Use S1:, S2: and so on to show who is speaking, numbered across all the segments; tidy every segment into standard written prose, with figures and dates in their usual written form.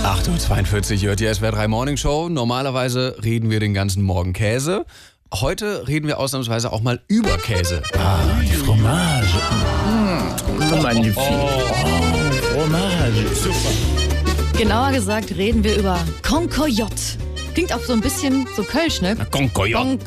S1: 8:42 Uhr, die SWR 3 Morning Show. Normalerweise reden wir den ganzen Morgen Käse. Heute reden wir ausnahmsweise auch mal über Käse.
S2: Die Fromage. Magnifique. Fromage. Super.
S3: Genauer gesagt reden wir über Concoyote. Klingt auch so ein bisschen so kölsch, ne?
S2: Concoyote.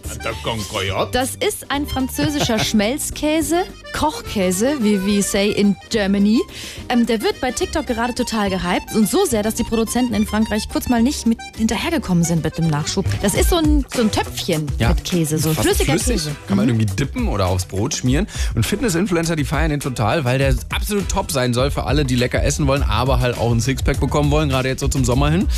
S3: Concoyote. Das ist ein französischer Schmelzkäse, Kochkäse, wie we say in Germany. Der wird bei TikTok gerade total gehypt und so sehr, dass die Produzenten in Frankreich kurz mal nicht mit hinterhergekommen sind mit dem Nachschub. Das ist so ein Töpfchen mit Käse, so flüssiger Käse.
S1: Kann man irgendwie dippen oder aufs Brot schmieren. Und Fitness-Influencer, die feiern den total, weil der absolut top sein soll für alle, die lecker essen wollen, aber halt auch ein Sixpack bekommen wollen, gerade jetzt so zum Sommer hin.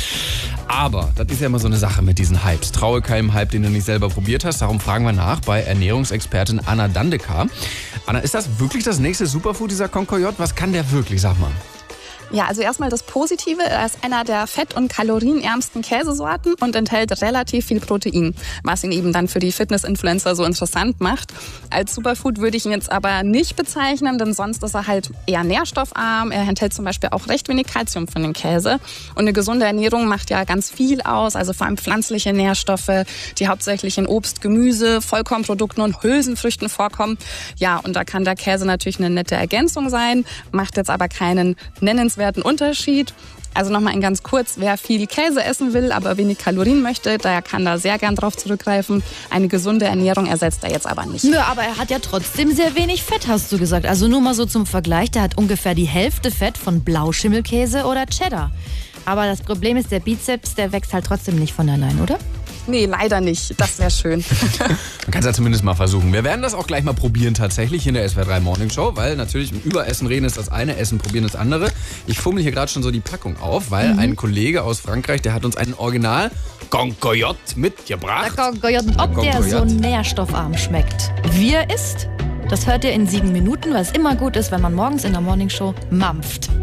S1: Aber das ist ja immer so eine Sache mit diesen Hypes. Traue keinem Hype, den du nicht selber probiert hast. Darum fragen wir nach bei Ernährungsexpertin Anna Dandekar. Anna, ist das wirklich das nächste Superfood, dieser Concoyote? Was kann der wirklich, sag mal?
S4: Ja, also erstmal das Positive, er ist einer der fett- und kalorienärmsten Käsesorten und enthält relativ viel Protein, was ihn eben dann für die Fitness-Influencer so interessant macht. Als Superfood würde ich ihn jetzt aber nicht bezeichnen, denn sonst ist er halt eher nährstoffarm. Er enthält zum Beispiel auch recht wenig Kalzium von dem Käse. Und eine gesunde Ernährung macht ja ganz viel aus, also vor allem pflanzliche Nährstoffe, die hauptsächlich in Obst, Gemüse, Vollkornprodukten und Hülsenfrüchten vorkommen. Ja, und da kann der Käse natürlich eine nette Ergänzung sein, macht jetzt aber keinen nennenswerten Unterschied. Also nochmal in ganz kurz, wer viel Käse essen will, aber wenig Kalorien möchte, der kann da sehr gern drauf zurückgreifen. Eine gesunde Ernährung ersetzt er jetzt aber nicht.
S3: Nö, aber er hat ja trotzdem sehr wenig Fett, hast du gesagt. Also nur mal so zum Vergleich, der hat ungefähr die Hälfte Fett von Blauschimmelkäse oder Cheddar. Aber das Problem ist, der Bizeps, der wächst halt trotzdem nicht von allein, oder?
S4: Nee, leider nicht. Das wäre schön.
S1: Man kann es ja zumindest mal versuchen. Wir werden das auch gleich mal probieren tatsächlich in der SWR 3 Morning Show, weil natürlich im Überessen reden ist das eine, Essen probieren das andere. Ich fummel hier gerade schon so die Packung auf, weil ein Kollege aus Frankreich, der hat uns einen Original Concoyote mitgebracht.
S3: Der Concoyote, ob der so nährstoffarm schmeckt, wie er ist, das hört ihr in 7 Minuten, weil es immer gut ist, wenn man morgens in der Morning Show mampft.